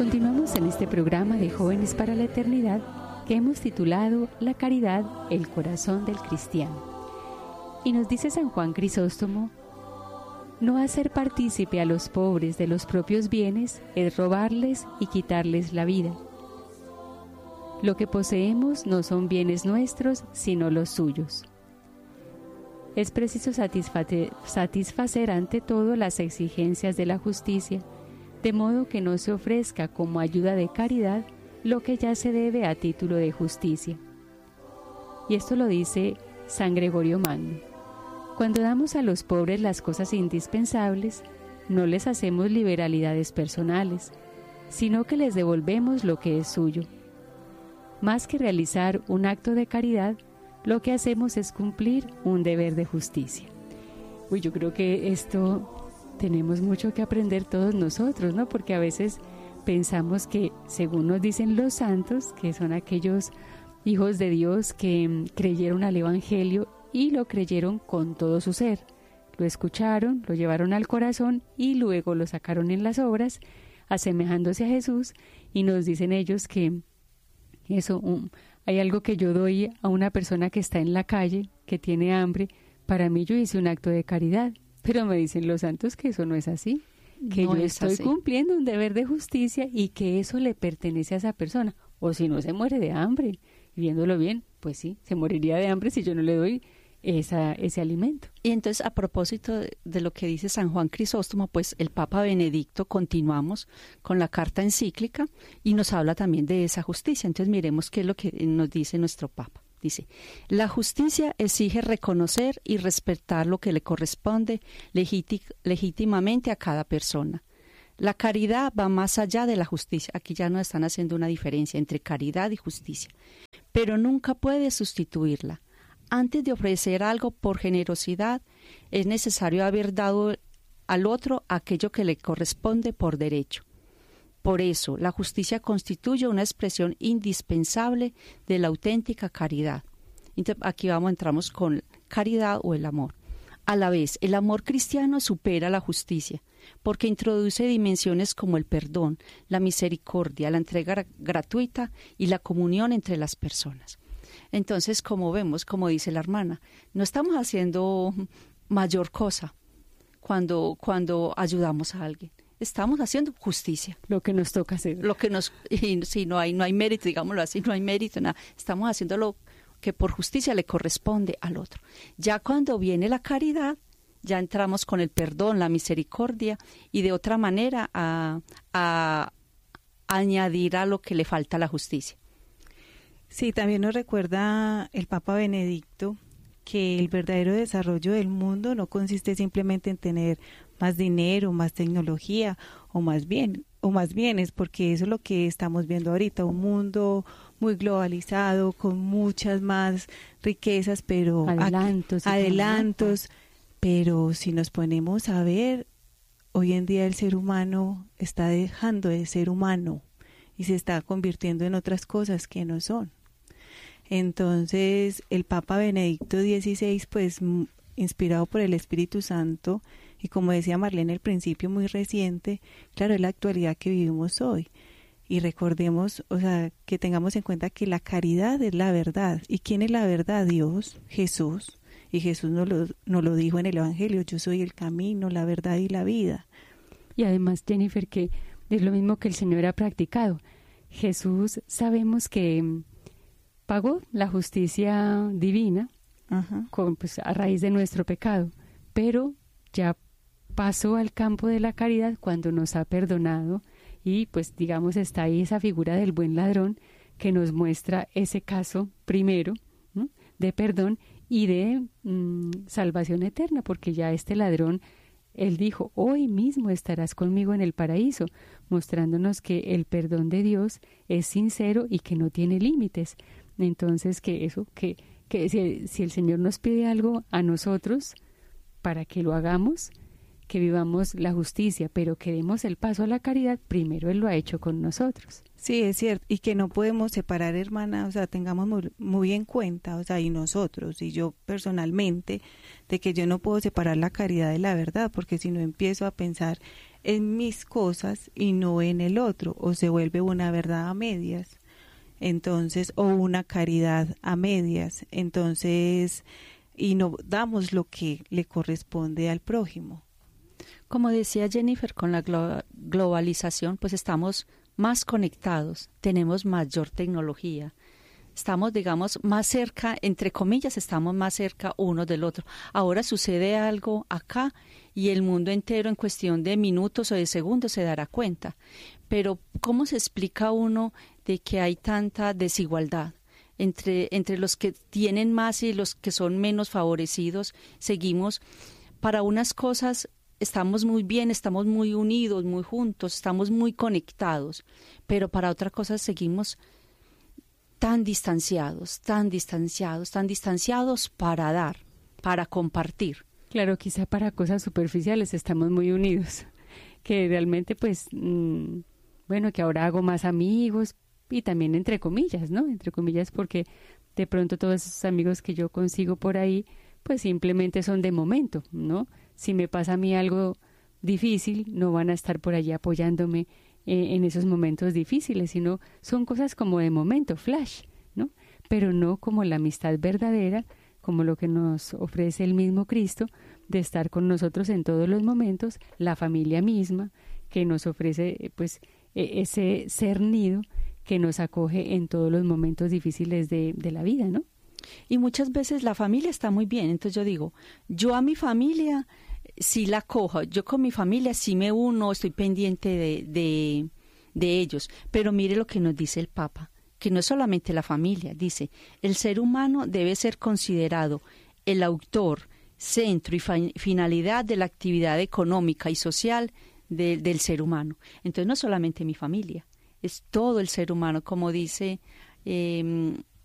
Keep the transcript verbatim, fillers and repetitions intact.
Continuamos en este programa de Jóvenes para la Eternidad que hemos titulado La caridad, el corazón del cristiano. Y nos dice San Juan Crisóstomo: no hacer partícipe a los pobres de los propios bienes es robarles y quitarles la vida. Lo que poseemos no son bienes nuestros, sino los suyos. Es preciso satisfacer, satisfacer ante todo las exigencias de la justicia, de modo que no se ofrezca como ayuda de caridad lo que ya se debe a título de justicia. Y esto lo dice San Gregorio Magno. Cuando damos a los pobres las cosas indispensables, no les hacemos liberalidades personales, sino que les devolvemos lo que es suyo. Más que realizar un acto de caridad, lo que hacemos es cumplir un deber de justicia. Uy, yo creo que esto tenemos mucho que aprender todos nosotros, ¿no? Porque a veces pensamos que, según nos dicen los santos, que son aquellos hijos de Dios que creyeron al Evangelio y lo creyeron con todo su ser. Lo escucharon, lo llevaron al corazón y luego lo sacaron en las obras, asemejándose a Jesús, y nos dicen ellos que eso, um, hay algo que yo doy a una persona que está en la calle, que tiene hambre, para mí yo hice un acto de caridad. Pero me dicen los santos que eso no es así, que no yo estoy así. Cumpliendo un deber de justicia y que eso le pertenece a esa persona. O si no, se muere de hambre. Y viéndolo bien, pues sí, se moriría de hambre si yo no le doy esa, ese alimento. Y entonces, a propósito de, de lo que dice San Juan Crisóstomo, pues el Papa Benedicto, continuamos con la carta encíclica y nos habla también de esa justicia. Entonces miremos qué es lo que nos dice nuestro Papa. Dice: la justicia exige reconocer y respetar lo que le corresponde legíti- legítimamente a cada persona. La caridad va más allá de la justicia. Aquí ya nos están haciendo una diferencia entre caridad y justicia, pero nunca puede sustituirla. Antes de ofrecer algo por generosidad, es necesario haber dado al otro aquello que le corresponde por derecho. Por eso, la justicia constituye una expresión indispensable de la auténtica caridad. Entonces, aquí vamos, entramos con caridad o el amor. A la vez, el amor cristiano supera la justicia, porque introduce dimensiones como el perdón, la misericordia, la entrega gratuita y la comunión entre las personas. Entonces, como vemos, como dice la hermana, no estamos haciendo mayor cosa cuando, cuando ayudamos a alguien. Estamos haciendo justicia. Lo que nos toca hacer. Lo que nos, y si no hay, no hay mérito, digámoslo así, no hay mérito, nada. Estamos haciendo lo que por justicia le corresponde al otro. Ya cuando viene la caridad, ya entramos con el perdón, la misericordia, y de otra manera a, a, a añadir a lo que le falta a la justicia. Sí, también nos recuerda el Papa Benedicto que el verdadero desarrollo del mundo no consiste simplemente en tener más dinero, más tecnología o más bien o más bienes, porque eso es lo que estamos viendo ahorita, un mundo muy globalizado con muchas más riquezas, pero adelantos, aquí, adelantos, pero si nos ponemos a ver, hoy en día el ser humano está dejando de ser humano y se está convirtiendo en otras cosas que no son. Entonces, el Papa Benedicto dieciséis, pues, inspirado por el Espíritu Santo, y como decía Marlene al principio, muy reciente, claro, es la actualidad que vivimos hoy. Y recordemos, o sea, que tengamos en cuenta que la caridad es la verdad. ¿Y quién es la verdad? Dios, Jesús. Y Jesús nos lo, nos lo dijo en el Evangelio: yo soy el camino, la verdad y la vida. Y además, Jennifer, que es lo mismo que el Señor ha practicado. Jesús, sabemos que pagó la justicia divina, uh-huh. con, pues, a raíz de nuestro pecado, pero ya pasó al campo de la caridad cuando nos ha perdonado, y pues digamos está ahí esa figura del buen ladrón que nos muestra ese caso primero, ¿no?, de perdón y de mmm, salvación eterna, porque ya este ladrón, él dijo: hoy mismo estarás conmigo en el paraíso, mostrándonos que el perdón de Dios es sincero y que no tiene límites. Entonces, que eso, que, que si, si el Señor nos pide algo a nosotros para que lo hagamos, que vivamos la justicia, pero que demos el paso a la caridad, primero Él lo ha hecho con nosotros. Sí, es cierto, y que no podemos separar, hermana, o sea, tengamos muy, muy en cuenta, o sea, y nosotros, y yo personalmente, de que yo no puedo separar la caridad de la verdad, porque si no empiezo a pensar en mis cosas y no en el otro, o se vuelve una verdad a medias, entonces, o una caridad a medias, entonces, y no damos lo que le corresponde al prójimo. Como decía Jennifer, con la glo- globalización, pues estamos más conectados, tenemos mayor tecnología, estamos, digamos, más cerca, entre comillas, estamos más cerca uno del otro. Ahora sucede algo acá y el mundo entero en cuestión de minutos o de segundos se dará cuenta. Pero, ¿cómo se explica uno de que hay tanta desigualdad entre, entre los que tienen más y los que son menos favorecidos? Seguimos, para unas cosas estamos muy bien, estamos muy unidos, muy juntos, estamos muy conectados, pero para otras cosas seguimos tan distanciados, tan distanciados, tan distanciados para dar, para compartir. Claro, quizá para cosas superficiales estamos muy unidos, que realmente pues, mmm, bueno, que ahora hago más amigos y también entre comillas, ¿no? Entre comillas porque de pronto todos esos amigos que yo consigo por ahí, pues simplemente son de momento, ¿no? Si me pasa a mí algo difícil, no van a estar por allí apoyándome eh, en esos momentos difíciles, sino son cosas como de momento, flash, ¿no? Pero no como la amistad verdadera, como lo que nos ofrece el mismo Cristo, de estar con nosotros en todos los momentos, la familia misma, que nos ofrece pues eh, ese ser nido que nos acoge en todos los momentos difíciles de, de la vida, ¿no? Y muchas veces la familia está muy bien, entonces yo digo, yo a mi familia sí la cojo, yo con mi familia sí me uno, estoy pendiente de, de, de ellos, pero mire lo que nos dice el Papa, que no es solamente la familia, dice, el ser humano debe ser considerado el autor, centro y fa- finalidad de la actividad económica y social de, del ser humano. Entonces no solamente mi familia, es todo el ser humano, como dice eh,